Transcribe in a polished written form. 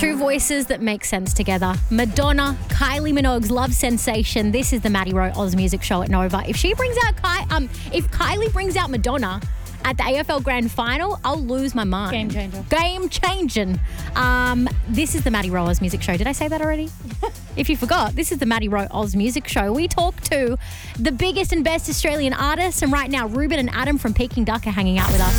Two voices that make sense together. Madonna, Kylie Minogue's love sensation. This is the Maddie Rowe Oz Music Show at Nova. If she brings out if Kylie brings out Madonna at the AFL Grand Final, I'll lose my mind. Game changer. Game changing. This is the Maddie Rowe Oz Music Show. Did I say that already? If you forgot, this is the Maddie Rowe Oz Music Show. We talk to the biggest and best Australian artists, and right now, Ruben and Adam from Peking Duck are hanging out with us.